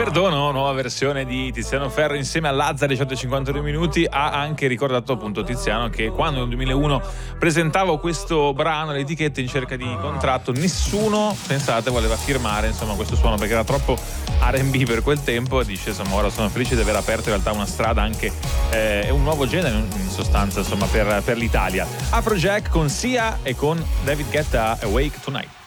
Perdono, nuova versione di Tiziano Ferro insieme a Lazzari, 152 minuti. Ha anche ricordato appunto Tiziano che quando nel 2001 presentavo questo brano alle etichette in cerca di contratto, nessuno, pensate, voleva firmare insomma questo suono perché era troppo R&B per quel tempo. Dice insomma ora sono felice di aver aperto in realtà una strada anche un nuovo genere in sostanza insomma per l'Italia. Afrojack con Sia e con David Guetta, Awake Tonight.